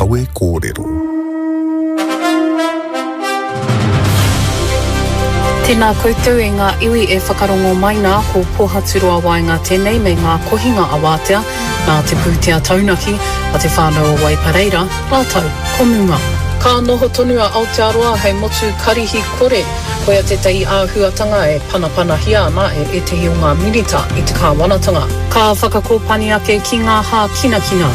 Awe kōrero. Tēnā koutou e ngā iwi e whakarongo mai nā ko pōhaturoa wai ngā tēnei me ngā kohinga awātea nā te pūtea taunaki a te whānau o Waipareira, rātau, komunga. Ka noho tonua Aotearoa hei motu karihi kore, koia te tei āhuatanga e panapana hia ana e tehi o ngā minita i te kāwanatanga. Ka whakakōpani ake ki ngā hā kina.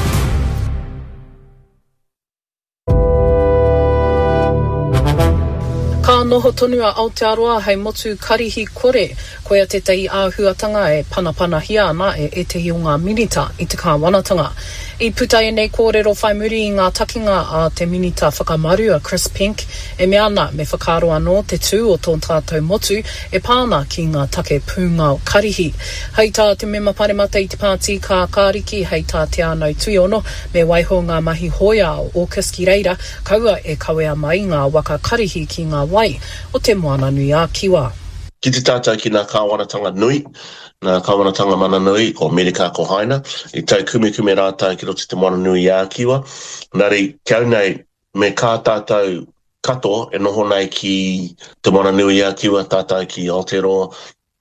Ka noho tonua Aotearoa hei motu karihi kore, koia te tei āhuatanga e panapana hia ana e tehi o ngā minita i te kāwanatanga. I putai nei kōrero whai muri i ngā takinga a te minita whakamaru a Chris Pink, e mea ana me whakaro anō te tū o tō tātou motu e pāna ki ngā take pūngao karihi. Hei tā te mema paremata i te pāti ka kāriki, hei tā te anau tuiono, me waiho ngā mahi hoia o Aukus ki reira, kaua e kawea mai ngā waka karihi ki ngā wai o te moana nui a Kiwa. Ki te tātou ki ngā kāwanatanga nui, nā kāwanatanga mana nui, ko Amerika ko Haina, i tau kume rātou ki roto te moana nui a Kiwa. Nari, kiau nei, me kā tātou kato e noho nei ki te moana nui a Kiwa, tātou ki Aotearoa,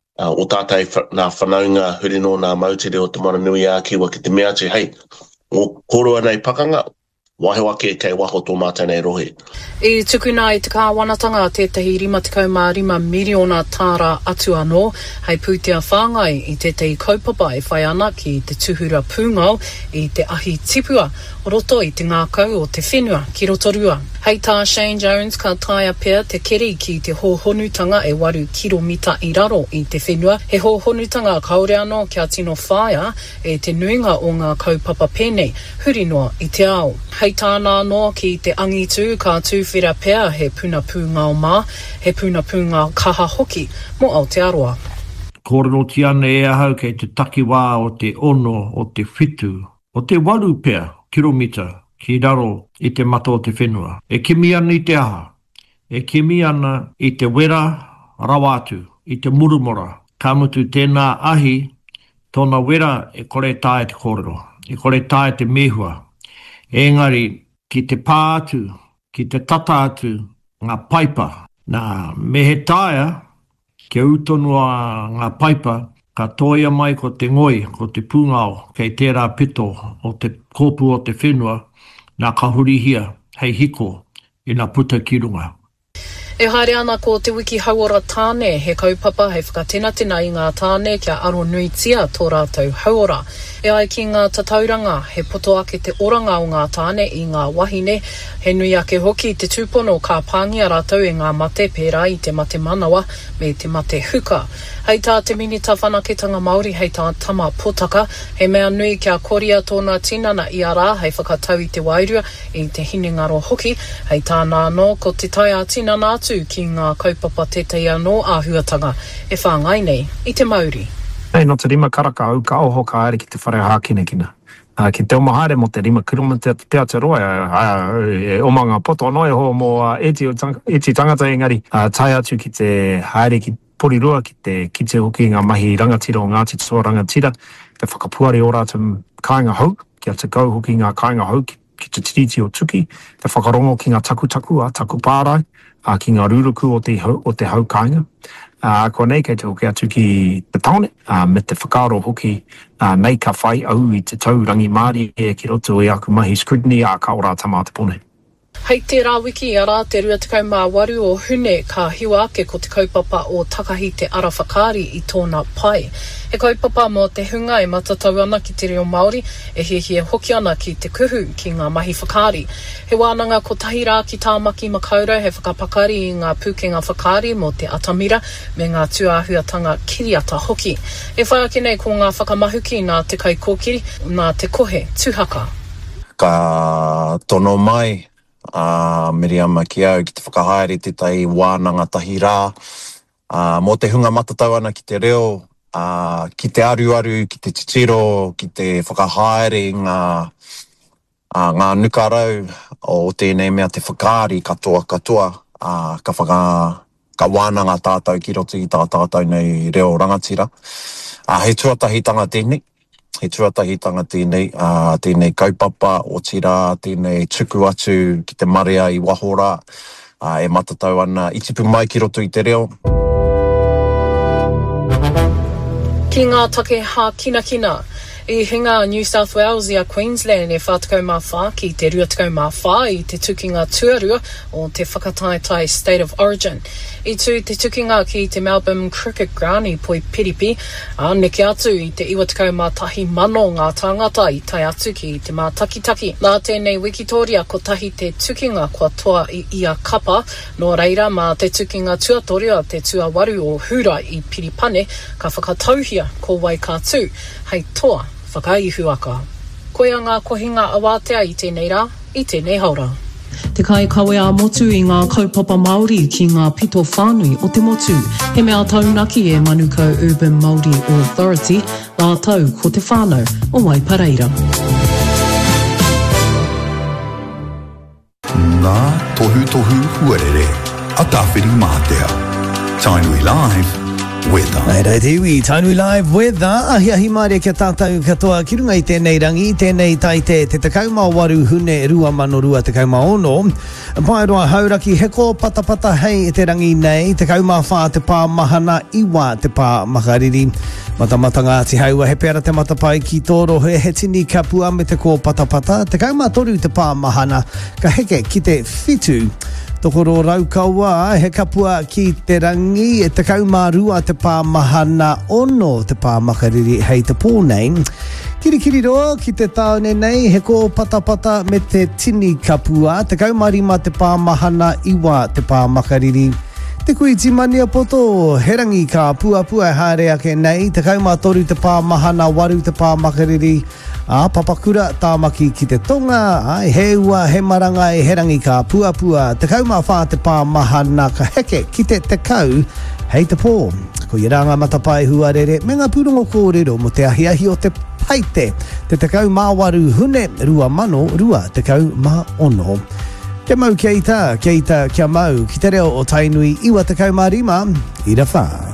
o tātou nā whanaunga hurino nā mautere o te moana nui a Kiwa ki te mea te, hei, o koroa nei pakanga, wahe wake kei waho tō mātou nei rohe. I tukuna i te kāwanatanga tētahi 55 miliona tāra atu anō, hei pūtea whāngai i tētahi kaupapa e whai ana ki te tuhura pūngao i te ahi tipua, o roto i te ngākau o te whenua ki rotorua. Hei tā Shane Jones ka taia pia te keri ki te hōhonutanga e 8 kiromita i raro i te whenua. He hōhonutanga kaore anō kia tino whāia e te nuinga o ngā kaupapa pēnei, hurinoa i te ao. Hei tāna anō ki te angitu ka tūwhera pia he puna pūngao mā, he puna pūngao kaha hoki mo Aotearoa. Kōrero tiane e ahau kei te takiwā o te ono o te whitu, o te 8 pia kiromita ki raro i te mato o te whenua. E kimi ana i te aha, e kimi ana i te wera rawatu, i te murumora. Ka mutu tēnā ahi, tōna wera e kore tāe te kōrero, e kore tāe te mehua. Engari, ki te pā atu, ki te tata atu, ngā paipa. Nā mehe tāia, ke utonua ngā paipa, ka toia mai ko te ngoi, ko te pūngao, kei tērā pito o te kōpu o te whenua, nā kahurihia, hei hiko, i nā puta ki runga. E haere ana ko te wiki hauora tāne, he kaupapa hei whakatenatena i ngā tāne kia aro nuitia tō rātou hauora. E ai ki ngā tatauranga, he poto ake te oranga o ngā tāne i ngā wahine, he nui ake hoki te tūpono ka pāngia rātou e ngā mate pērā i te mate manawa me te mate huka. Hei tā te minita whanaketanga Māori, hei tā tama potaka, he mea nui kia koria tōna tinana i a rā, hei whakatau i te wairua i te hinengaro hoki, hei tā nāno ko te taia tinana atu ki ngā kaupapa tētai anō āhuatanga e whāngai nei i te Māori. Hei, no te rima karaka au ka oho ka aere ki te whare hā kina. Ki te omahaere mo te rima kiromita te Aotearoa, e omanga poto no e ho mo eti tangata engari. Tai atu ki te haere ki porirua ki te kite hoki ngā mahi rangatira o Ngāti Toa rangatira, te whakapuare o rātou kāinga hau, kia te kau hoki ngā kāinga hau ki te tiriti o tuki, te whakarongo ki ngā taku pārai, ki ngā ruruku o te hau kāinga. Ko nei kei te hoki atu ki te taone, me te whakaro hoki nei ka whai au i te taurangi Māori e ki roto i aku mahi scrutiny a ka ora tama te pone. Hei te rā wiki ara te 28 o hune ka hiwa ake ko te kaupapa o Takahi te ara whakaari i tōna pai. E kaupapa mo te hunga e matatau ana ki te reo Māori, e hie hoki ana ki te kuhu ki ngā mahi whakaari. He wānanga ko tahi rā ki tāmaki makaurau he whakapakari i ngā pūkenga whakaari mo te atamira me ngā tuāhuatanga kiriata hoki. E whai ake nei ko ngā whakamahuki nā te kai kōkiri, nā te kohe tūhaka. Ka tono mai, Miriama ki au ki te whakahaere te tai wānanga tahi rā, mō te hunga matatau ana ki te reo, ki te aru, ki te titiro, ki te whakahaere ngā nukarau o tēnei mea te whakaari katoa, ka wānanga tātou ki roto i tā tātou nei reo rangatira. He tuatahitanga tēnei, he tuatahitanga tēnei kaupapa o tira, tēnei tuku atu ki te marea I wahora, e matatau ana I tipu mai ki roto I te reo. Ki ngā take hā kina, I hinga New South Wales I a Queensland e whātakau mā whā ki te ruatakau mā whā I te tukinga tuarua o te whakataetai State of Origin. I tū te tukinga ki te Melbourne Cricket Ground I poi piripi, a neke atu I te iwatakau mā tahi mano ngā tāngata I tai atu ki te mā takitaki. Nā tēnei Wikitoria ko tahi te tukinga kua toa I ia kapa, no reira mā te tukinga tuatoria te tuawaru o hura I piripane ka whakatauhia ko Waikato, hei toa whakaihu aka. Koia ngā kohinga awatea I tēnei rā, I tēnei haura. Te kai kawe a motu I ngā kaupapa Māori ki ngā pito whānui o te motu. He mea taunaki e Manukau Urban Māori Authority, ngā tau ko te whānau o Waipareira. Ngā tohu huarere, a tāwhiri mātea. Tainui Live, weather. Ai te iwi, Tainui Live weather, ahi māre kia tātou katoa ki runga I tēnei rangi, tēnei taite te tekau mā waru hune rua mano rua tekau mā ono. Pai roa hauraki heko patapata hei te rangi nei, tekau mā whā te pā mahana iwa te pā makariri. Matamata ngā ti haua he pēra te matapai ki tōro he tini ka pua me te kō patapata, tekau mā toru te pā mahana, ka heke ki te whitu. Tokoro raukaua, he kapua ki te rangi, e te kaumārua te pā mahana ono te pā makariri hei te pōnei. Kirikiri roa ki te taone nei, he ko patapata me te tini kapua, te kaumarima te pā mahana iwa te pā makariri. Te kui timania poto, he rangi ka pua hāre ake nei, te kaumātoru te pā mahana waru te pā makariri. A papakura tāmaki ki te tonga, ai he ua he maranga e he rangi ka pua, te kaumā whā te pā mahana ka heke ki te kau hei te pō. Ko I ranga matapai huarere, me ngā pūrongo kōrero mo te ahiahi o te paite, te kau māwaru hune rua mano, rua te kau mā ono. Kia mau kia ita, kia mau, ki te reo o Tainui, iwa te kau mā rima, I ra whā.